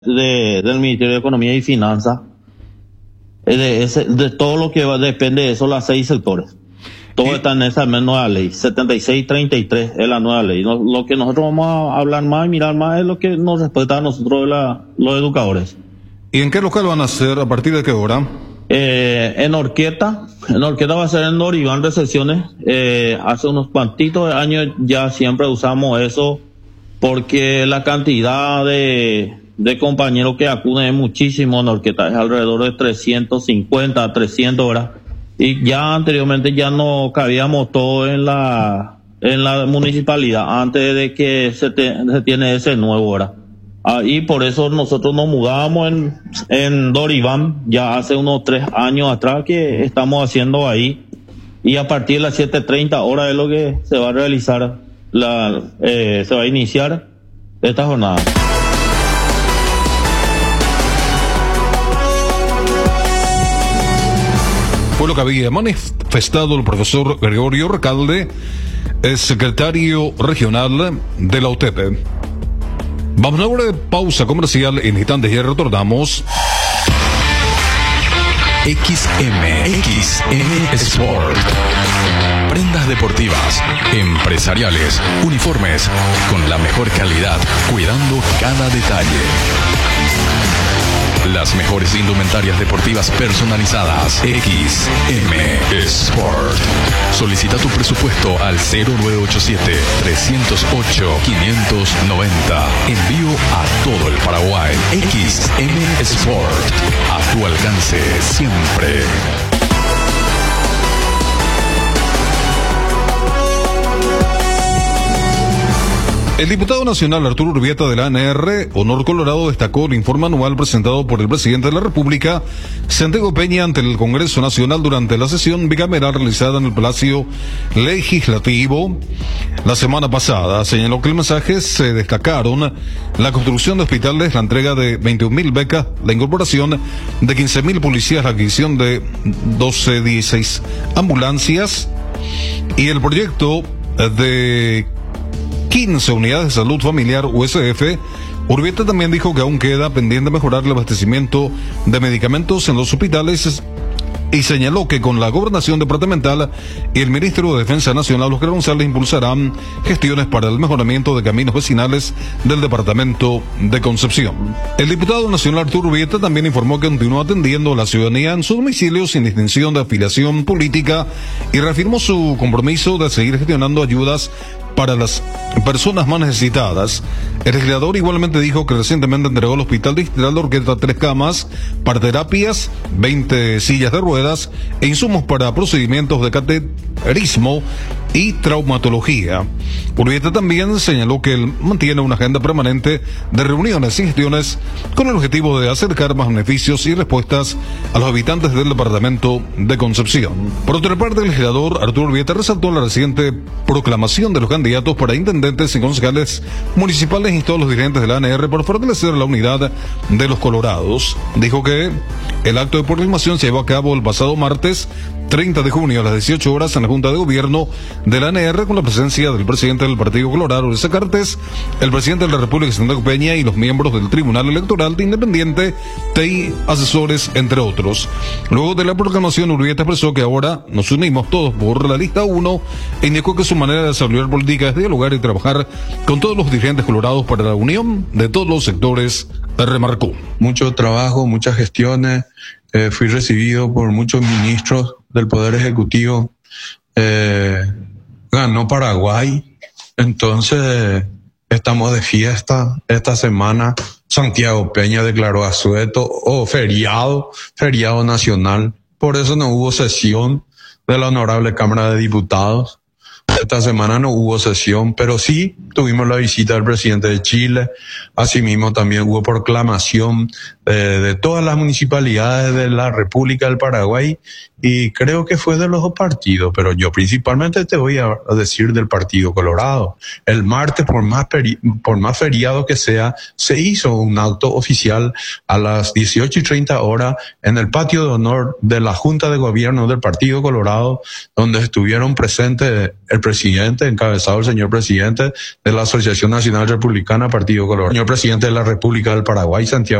del Ministerio de Economía y Finanzas. De todo lo que depende de eso, las 6 sectores. Todo está en esa nueva ley, 7633 es la nueva ley. Lo que nosotros vamos a hablar más y mirar más es lo que nos respecta a nosotros los educadores. ¿Y en qué local van a hacer? ¿A partir de qué hora? En Orqueta va a ser en Doriván Recepciones. Hace unos cuantitos años ya siempre usamos eso porque la cantidad de compañeros que acuden es muchísimo en Orqueta, es alrededor de 350 a 300 horas. Y ya anteriormente ya no cabíamos todo en la municipalidad antes de que se tiene ese nuevo hora. Y por eso nosotros nos mudamos en Doriván ya hace unos 3 años atrás que estamos haciendo ahí. Y a partir de las 7:30 horas es lo que se va a realizar, se va a iniciar esta jornada. Fue lo que había manifestado el profesor Gregorio Recalde, el secretario regional de la UTEP. Vamos a una breve pausa comercial, en instantes ya retornamos. XM Sport. Prendas deportivas, empresariales, uniformes, con la mejor calidad, cuidando cada detalle. Las mejores indumentarias deportivas personalizadas. XM Sport. Solicita tu presupuesto al 0987-308-590. Envío a todo el Paraguay. XM Sport. A tu alcance siempre. El diputado nacional Arturo Urbieta de la ANR, Honor Colorado, destacó el informe anual presentado por el presidente de la República, Santiago Peña, ante el Congreso Nacional durante la sesión bicameral realizada en el Palacio Legislativo la semana pasada. Señaló que el mensaje se destacaron la construcción de hospitales, la entrega de 21.000 becas, la incorporación de 15.000 policías, la adquisición de 16 ambulancias y el proyecto de 15 unidades de salud familiar USF. Urbieta también dijo que aún queda pendiente mejorar el abastecimiento de medicamentos en los hospitales y señaló que con la gobernación departamental y el Ministerio de Defensa Nacional, Oscar González, impulsarán gestiones para el mejoramiento de caminos vecinales del departamento de Concepción. El diputado nacional Arturo Urbieta también informó que continúa atendiendo a la ciudadanía en su domicilio sin distinción de afiliación política y reafirmó su compromiso de seguir gestionando ayudas para las personas más necesitadas. El legislador igualmente dijo que recientemente entregó al Hospital Distrital de Orqueta 3 camas para terapias, 20 sillas de ruedas e insumos para procedimientos de cateterismo y traumatología. Urbieta también señaló que él mantiene una agenda permanente de reuniones y gestiones con el objetivo de acercar más beneficios y respuestas a los habitantes del departamento de Concepción. Por otra parte, el legislador Arturo Urbieta resaltó la reciente proclamación de los candidatos para intendentes y concejales municipales y todos los dirigentes de la ANR por fortalecer la unidad de los colorados. Dijo que el acto de proclamación se llevó a cabo el pasado martes 30 de junio a las 18 horas en la Junta de Gobierno de la ANR con la presencia del presidente del Partido Colorado, Luis Cartes, el presidente de la República, Santiago Peña, y los miembros del Tribunal Electoral de Independiente, TI, asesores, entre otros. Luego de la proclamación, Urbieta expresó que ahora nos unimos todos por la lista 1 e indicó que su manera de desarrollar política es dialogar y trabajar con todos los dirigentes colorados para la unión de todos los sectores, remarcó. Mucho trabajo, muchas gestiones, fui recibido por muchos ministros del Poder Ejecutivo, ganó Paraguay, entonces estamos de fiesta. Esta semana Santiago Peña declaró asueto feriado nacional, por eso no hubo sesión de la Honorable Cámara de Diputados. Esta semana no hubo sesión, pero sí tuvimos la visita del presidente de Chile. Asimismo también hubo proclamación de todas las municipalidades de la República del Paraguay y creo que fue de los dos partidos, pero yo principalmente te voy a decir del Partido Colorado. El martes, por más feriado que sea, se hizo un acto oficial a las 18:30 horas en el patio de honor de la Junta de Gobierno del Partido Colorado, donde estuvieron presentes el presidente, encabezado el señor presidente de la Asociación Nacional Republicana Partido Colorado, el señor presidente de la República del Paraguay, Santiago